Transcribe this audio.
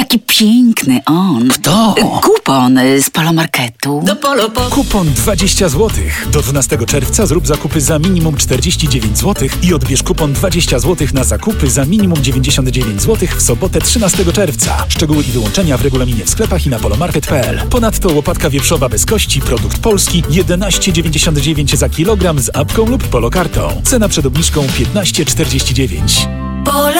Jaki piękny on. Kto? Kupon z Polomarketu. Do Polo. Kupon 20 zł. Do 12 czerwca zrób zakupy za minimum 49 zł i odbierz kupon 20 zł na zakupy za minimum 99 zł w sobotę 13 czerwca. Szczegóły i wyłączenia w regulaminie w sklepach i na polomarket.pl. Ponadto łopatka wieprzowa bez kości, produkt polski, 11,99 za kilogram z apką lub polokartą. Cena przed obniżką 15,49.